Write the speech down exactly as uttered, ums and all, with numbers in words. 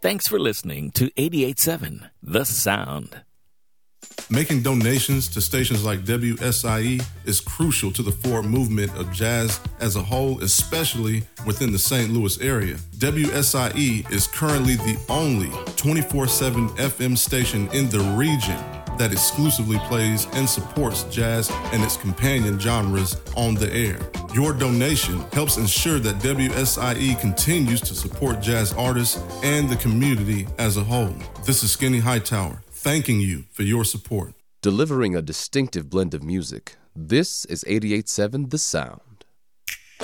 Thanks for listening to eighty-eight point seven The Sound. Making donations to stations like W S I E is crucial to the forward movement of jazz as a whole, especially within the Saint Louis area. W S I E is currently the only twenty-four seven F M station in the region that exclusively plays and supports jazz and its companion genres on the air. Your donation helps ensure that W S I E continues to support jazz artists and the community as a whole. This is Skinny Hightower, thanking you for your support. Delivering a distinctive blend of music, this is eighty-eight point seven The Sound.